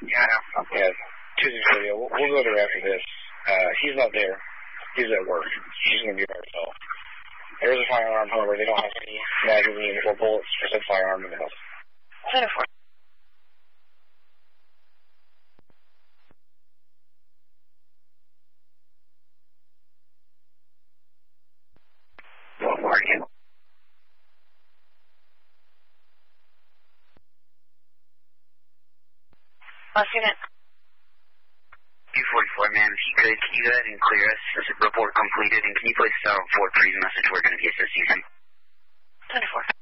Yeah, I know. Yeah, 2-6 radio. We'll go there after this. He's not there. He's at work. She's going to be by herself. There is a firearm, however, they don't have any magazine or bullets for said firearm in the house. 10-4. What were you? Last unit. 244, ma'am, if you could, can you go ahead and clear us? This report completed, and can you place Star 4 Tree's message? We're going to be assisting him. 10-4.